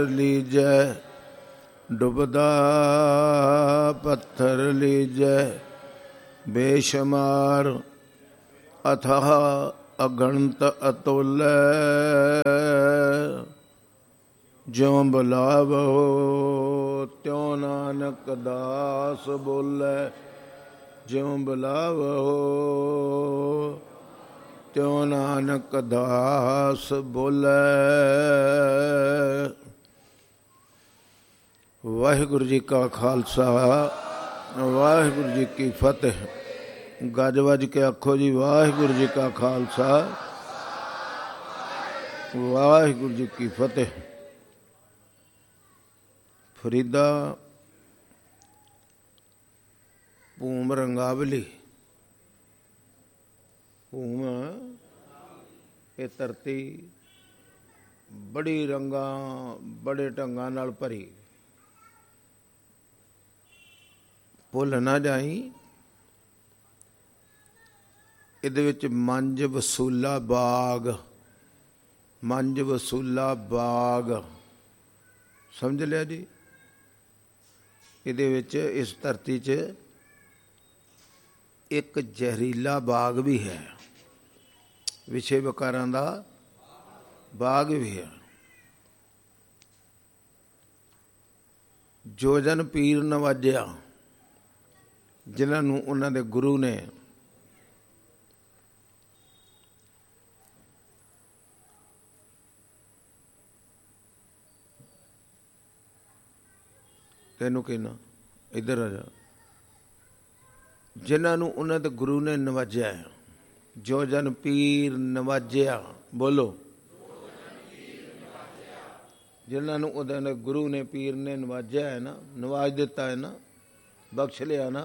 ਲੀਜੈ ਡੁੱਬਦਾ ਪੱਥਰ ਲੀਜੈ ਬੇਸ਼ੁਮਾਰ ਅਥਾਹ ਅਗਣਤ ਅਤੁਲੈ ਜਿਉ ਬੁਲਾਵੋ ਤਿਉ ਨਾਨਕ ਦਾਸ ਬੋਲੇ ਜਿਉ ਬੁਲਾਵੋ ਤਿਉ ਨਾਨਕ ਦਾਸ ਬੋਲੇ। ਵਾਹਿਗੁਰੂ ਜੀ ਕਾ ਖਾਲਸਾ ਵਾਹਿਗੁਰੂ ਜੀ ਕੀ ਫਤਿਹ। ਗੱਜ ਵੱਜ ਕੇ ਆਖੋ ਜੀ ਵਾਹਿਗੁਰੂ ਜੀ ਕਾ ਖਾਲਸਾ ਵਾਹਿਗੁਰੂ ਜੀ ਕੀ ਫਤਿਹ। ਫਰੀਦਾ ਭੂਮ ਰੰਗਾਵਲੀ। ਭੂਮ ਇਹ ਧਰਤੀ ਬੜੀ ਰੰਗਾਂ ਬੜੇ ਢੰਗਾਂ ਨਾਲ ਭਰੀ। ਭੁੱਲ ਨਾ ਜਾਈ ਇਹਦੇ ਵਿੱਚ ਮੰਝ ਵਸੂਲਾ ਬਾਗ, ਮੰਝ ਵਸੂਲਾ ਬਾਗ ਸਮਝ ਲਿਆ ਜੀ। ਇਹਦੇ ਵਿੱਚ ਇਸ ਧਰਤੀ 'ਚ ਇੱਕ ਜ਼ਹਿਰੀਲਾ ਬਾਗ ਵੀ ਹੈ, ਵਿਸ਼ੇ ਵਿਕਾਰਾਂ ਦਾ ਬਾਗ ਵੀ ਹੈ। ਜੋ ਜਨ ਪੀਰ ਨਵਾਜਿਆ, ਜਿਨ੍ਹਾਂ ਨੂੰ ਉਹਨਾਂ ਦੇ ਗੁਰੂ ਨੇ ਤੈਨੂੰ ਕਹਿਣਾ ਇੱਧਰ ਆ ਜਾ, ਜਿਨ੍ਹਾਂ ਨੂੰ ਉਹਨਾਂ ਦੇ ਗੁਰੂ ਨੇ ਨਵਾਜਿਆ। ਜੋ ਜਨ ਪੀਰ ਨਵਾਜਿਆ, ਬੋਲੋ ਜਿਨ੍ਹਾਂ ਨੂੰ ਉਹਦੇ ਗੁਰੂ ਨੇ ਪੀਰ ਨੇ ਨਵਾਜਿਆ ਹੈ ਨਾ, ਨਵਾਜ ਦਿੱਤਾ ਹੈ ਨਾ, ਬਖਸ਼ ਲਿਆ ਨਾ,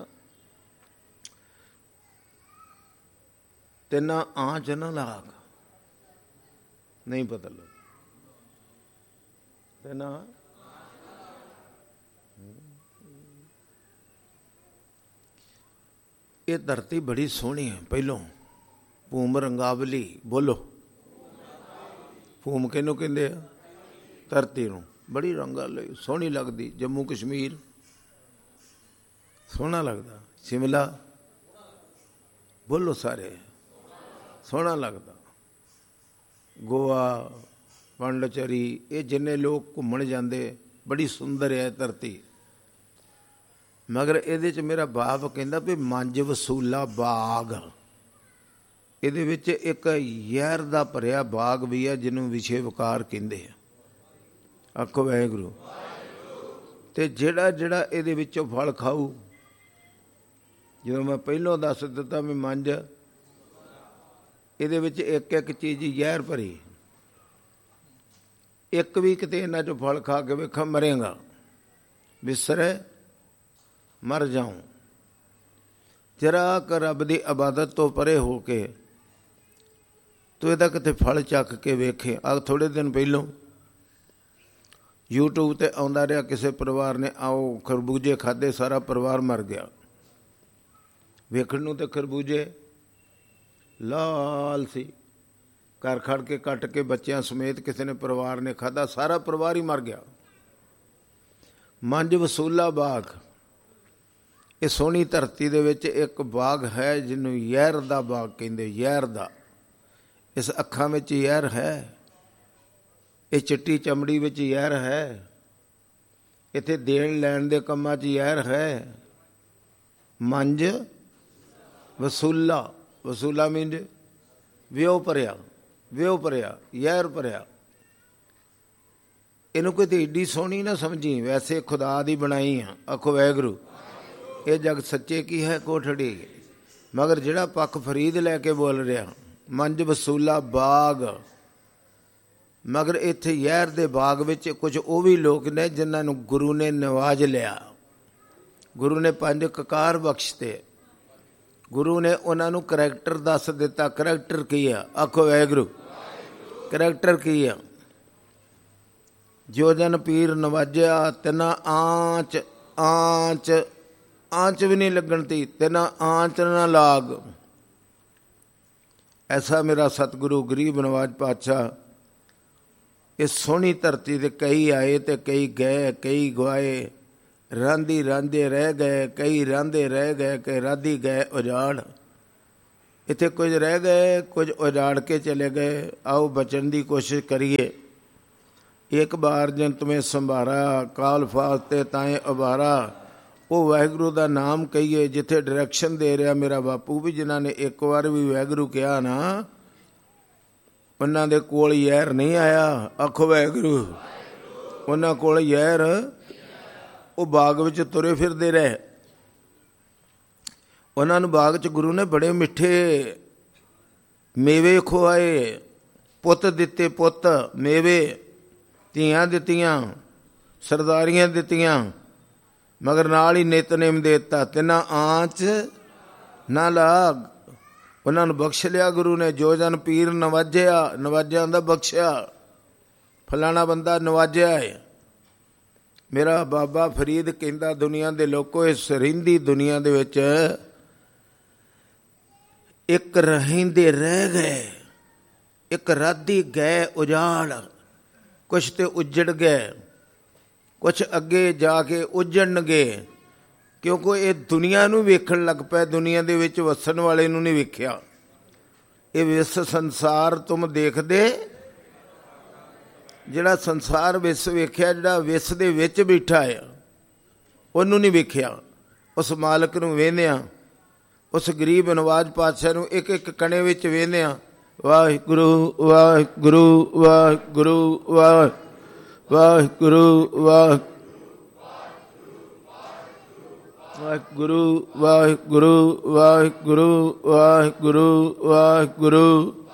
ਤਿੰਨਾ ਆਂਚ ਨਾ ਲਾਗ। ਨਹੀਂ ਪਤਾ ਲੱਗ ਤਿੰਨਾ ਇਹ ਧਰਤੀ ਬੜੀ ਸੋਹਣੀ ਹੈ। ਪਹਿਲੋਂ ਭੂਮ ਰੰਗਾਵਲੀ, ਬੋਲੋ ਭੂਮ ਕਿਹਨੂੰ ਕਹਿੰਦੇ ਆ? ਧਰਤੀ ਨੂੰ। ਬੜੀ ਰੰਗਾਵਲੀ ਸੋਹਣੀ ਲੱਗਦੀ। ਜੰਮੂ ਕਸ਼ਮੀਰ ਸੋਹਣਾ ਲੱਗਦਾ, ਸ਼ਿਮਲਾ ਬੋਲੋ ਸਾਰੇ ਸੋਹਣਾ ਲੱਗਦਾ, ਗੋਆ ਪੌਂਡੀਚੇਰੀ, ਇਹ ਜਿੰਨੇ ਲੋਕ ਘੁੰਮਣ ਜਾਂਦੇ ਬੜੀ ਸੁੰਦਰ ਹੈ ਧਰਤੀ। ਮਗਰ ਇਹਦੇ 'ਚ ਮੇਰਾ ਬਾਪ ਕਹਿੰਦਾ ਵੀ ਮੰਝ ਵਸੂਲਾ ਬਾਗ, ਇਹਦੇ ਵਿੱਚ ਇੱਕ ਜ਼ਹਿਰ ਦਾ ਭਰਿਆ ਬਾਗ ਵੀ ਹੈ ਜਿਹਨੂੰ ਵਿਸ਼ੇ ਵਿਕਾਰ ਕਹਿੰਦੇ ਆ। ਆਖੋ ਵਾਹਿਗੁਰੂ। ਤੇ ਜਿਹੜਾ ਜਿਹੜਾ ਇਹਦੇ ਵਿੱਚੋਂ ਫਲ ਖਾਊ, ਜਦੋਂ ਮੈਂ ਪਹਿਲੋਂ ਦੱਸ ਦਿੱਤਾ ਵੀ ਮੰਝ ਇਹਦੇ ਵਿੱਚ ਇੱਕ ਇੱਕ ਚੀਜ਼ ਜ਼ਹਿਰ ਭਰੀ, ਇੱਕ ਵੀ ਕਿਤੇ ਇਹਨਾਂ 'ਚੋਂ ਫਲ ਖਾ ਕੇ ਵੇਖਾ ਮਰੇਗਾ, ਵਿਸਰੇ ਮਰ ਜਾਊਂ। ਜਰਾ ਕੁ ਰੱਬ ਦੀ ਇਬਾਦਤ ਤੋਂ ਪਰੇ ਹੋ ਕੇ ਤੂੰ ਇਹਦਾ ਕਿਤੇ ਫਲ ਚੱਕ ਕੇ ਵੇਖੇ। ਆ ਥੋੜ੍ਹੇ ਦਿਨ ਪਹਿਲੋਂ YouTube 'ਤੇ ਆਉਂਦਾ ਰਿਹਾ, ਕਿਸੇ ਪਰਿਵਾਰ ਨੇ ਆਓ ਖਰਬੂਜੇ ਖਾਧੇ, ਸਾਰਾ ਪਰਿਵਾਰ ਮਰ ਗਿਆ। ਵੇਖਣ ਨੂੰ ਤਾਂ ਖਰਬੂਜੇ ਲਾਲ ਸੀ, ਘਰ ਖੜ ਕੇ ਕੱਟ ਕੇ ਬੱਚਿਆਂ ਸਮੇਤ ਕਿਸੇ ਨੇ ਪਰਿਵਾਰ ਨੇ ਖਾਧਾ, ਸਾਰਾ ਪਰਿਵਾਰ ਹੀ ਮਰ ਗਿਆ। ਮੰਝ ਵਸੂਲਾ ਬਾਗ, ਇਹ ਸੋਹਣੀ ਧਰਤੀ ਦੇ ਵਿੱਚ ਇੱਕ ਬਾਗ ਹੈ ਜਿਹਨੂੰ ਜ਼ਹਿਰ ਦਾ ਬਾਗ ਕਹਿੰਦੇ। ਜ਼ਹਿਰ ਦਾ, ਇਸ ਅੱਖਾਂ ਵਿੱਚ ਜ਼ਹਿਰ ਹੈ, ਇਹ ਚਿੱਟੀ ਚਮੜੀ ਵਿੱਚ ਜ਼ਹਿਰ ਹੈ, ਇੱਥੇ ਦੇਣ ਲੈਣ ਦੇ ਕੰਮਾਂ 'ਚ ਜ਼ਹਿਰ ਹੈ। ਮੰਝ ਵਸੂਲਾ, ਵਸੂਲਾ ਮੀਨਜ਼ ਵਿਉ ਭਰਿਆ, ਵਿਉ ਭਰਿਆ, ਜ਼ਹਿਰ ਭਰਿਆ। ਇਹਨੂੰ ਕੋਈ ਤਾਂ ਏਡੀ ਸੋਹਣੀ ਨਾ ਸਮਝੀ, ਵੈਸੇ ਖੁਦਾ ਦੀ ਬਣਾਈ ਆ। ਆਖੋ ਵਾਹਿਗੁਰੂ। ਇਹ ਜਗ ਸੱਚੇ ਕੀ ਹੈ ਕੋਠੜੀ, ਮਗਰ ਜਿਹੜਾ ਪੱਖ ਫਰੀਦ ਲੈ ਕੇ ਬੋਲ ਰਿਹਾ ਮੰਝ ਵਸੂਲਾ ਬਾਗ, ਮਗਰ ਇੱਥੇ ਜ਼ਹਿਰ ਦੇ ਬਾਗ ਵਿੱਚ ਕੁਝ ਉਹ ਵੀ ਲੋਕ ਨੇ ਜਿਨ੍ਹਾਂ ਨੂੰ ਗੁਰੂ ਨੇ ਨਵਾਜ ਲਿਆ। ਗੁਰੂ ਨੇ 5 ਕਕਾਰ ਬਖਸ਼ਤੇ, ਗੁਰੂ ਨੇ ਉਹਨਾਂ ਨੂੰ ਕਰੈਕਟਰ ਦੱਸ ਦਿੱਤਾ। ਕਰੈਕਟਰ ਕੀ ਆ? ਆਖੋ ਵਾਹਿਗੁਰੂ। ਕਰੈਕਟਰ ਕੀ ਆ? ਜੋ ਜਨ ਪੀਰ ਨਵਾਜਿਆ ਤਿਨਾ ਆਂਚ, ਆਂਚ ਆਂਚ ਵੀ ਨਹੀਂ ਲੱਗਣ ਤੀ, ਤਿਨਾ ਆਂਚ ਨਾ ਲਾਗ। ਐਸਾ ਮੇਰਾ ਸਤਿਗੁਰੂ ਗਰੀਬ ਨਵਾਜ ਪਾਤਸ਼ਾਹ ਇਹ ਸੋਹਣੀ ਧਰਤੀ ਤੇ ਕਈ ਆਏ ਤੇ ਕਈ ਗਏ, ਕਈ ਗਵਾਏ, ਰਾਂਦੀ ਰਾਂਦੇ ਰਹਿ ਗਏ, ਕਈ ਰਾਂਦੇ ਰਹਿ ਗਏ, ਕਈ ਰਾਧੀ ਗਏ ਉਜਾੜ। ਇੱਥੇ ਕੁਝ ਰਹਿ ਗਏ, ਕੁਝ ਉਜਾੜ ਕੇ ਚਲੇ ਗਏ। ਆਓ ਬਚਣ ਦੀ ਕੋਸ਼ਿਸ਼ ਕਰੀਏ। ਇੱਕ ਬਾਰ ਜਨ ਤੁਮੇ ਸੰਭਾਰਾ, ਕਾਲ ਫਾਸਤੇ ਤਾਏ ਉਬਾਰਾ। ਉਹ ਵਾਹਿਗੁਰੂ ਦਾ ਨਾਮ ਕਹੀਏ। ਜਿੱਥੇ ਡਾਇਰੈਕਸ਼ਨ ਦੇ ਰਿਹਾ ਮੇਰਾ ਬਾਪੂ ਵੀ, ਜਿਨ੍ਹਾਂ ਨੇ ਇੱਕ ਵਾਰ ਵੀ ਵਾਹਿਗੁਰੂ ਕਿਹਾ ਨਾ, ਉਹਨਾਂ ਦੇ ਕੋਲ ਯੈਰ ਨਹੀਂ ਆਇਆ। ਆਖੋ ਵਾਹਿਗੁਰੂ। ਉਹਨਾਂ ਕੋਲ ਯੈਰ, ਉਹ ਬਾਗ ਵਿੱਚ ਤੁਰੇ ਫਿਰਦੇ ਰਹੇ। ਉਹਨਾਂ ਨੂੰ ਬਾਗ 'ਚ ਗੁਰੂ ਨੇ ਬੜੇ ਮਿੱਠੇ ਮੇਵੇ ਖਵਾਏ, ਪੁੱਤ ਦਿੱਤੇ, ਪੁੱਤ ਮੇਵੇ, ਧੀਆਂ ਦਿੱਤੀਆਂ, ਸਰਦਾਰੀਆਂ ਦਿੱਤੀਆਂ, ਮਗਰ ਨਾਲ ਹੀ ਨਿਤਨੇਮ ਦੇ ਦਿੱਤਾ, ਤਿੰਨਾਂ ਆਂਚ ਨਾ ਲਾਗ। ਉਹਨਾਂ ਨੂੰ ਬਖਸ਼ ਲਿਆ ਗੁਰੂ ਨੇ। ਜੋ ਜਨ ਪੀਰ ਨਵਾਜਿਆ, ਨਵਾਜਿਆ ਹੁੰਦਾ ਬਖਸ਼ਿਆ। ਫਲਾਣਾ ਬੰਦਾ ਨਵਾਜਿਆ ਹੈ। ਮੇਰਾ ਬਾਬਾ ਫਰੀਦ ਕਹਿੰਦਾ, ਦੁਨੀਆ ਦੇ ਲੋਕੋ, ਇਸ ਰਹਿੰਦੀ ਦੁਨੀਆ ਦੇ ਵਿੱਚ ਇੱਕ ਰਹਿੰਦੇ ਰਹਿ ਗਏ, ਇੱਕ ਰਾਧੀ ਗਏ ਉਜਾੜ। ਕੁਛ ਤੇ ਉੱਜੜ ਗਏ, ਕੁਛ ਅੱਗੇ ਜਾ ਕੇ ਉੱਜੜਨਗੇ, ਕਿਉਂਕਿ ਇਹ ਦੁਨੀਆ ਨੂੰ ਵੇਖਣ ਲੱਗ ਪਏ। ਦੁਨੀਆ ਦੇ ਵਿੱਚ ਵਸਣ ਵਾਲੇ ਨੂੰ ਨਹੀਂ ਵੇਖਿਆ। ਇਹ ਵਿਸ ਸੰਸਾਰ ਤੁਮ ਦੇਖਦੇ, ਜਿਹੜਾ ਸੰਸਾਰ ਵਿਸ ਵੇਖਿਆ, ਜਿਹੜਾ ਵਿਸ ਦੇ ਵਿੱਚ ਬੈਠਾ ਹੈ, ਉਹਨੂੰ ਨਹੀਂ ਵੇਖਿਆ। ਉਸ ਮਾਲਕ ਨੂੰ ਵੇਖਦੇ ਹਾਂ, ਉਸ ਗਰੀਬ ਨਵਾਜ਼ ਪਾਤਸ਼ਾਹ ਨੂੰ ਇੱਕ ਇੱਕ ਕਣੇ ਵਿੱਚ ਵੇਖਦੇ ਹਾਂ। ਵਾਹਿਗੁਰੂ ਵਾਹਿਗੁਰੂ ਵਾਹਿਗੁਰੂ ਵਾਹਿਗੁਰੂ ਵਾਹਿਗੁਰੂ ਵਾਹਿਗੁਰੂ ਵਾਹਿਗੁਰੂ ਵਾਹਿਗੁਰੂ ਵਾਹਿਗੁਰੂ।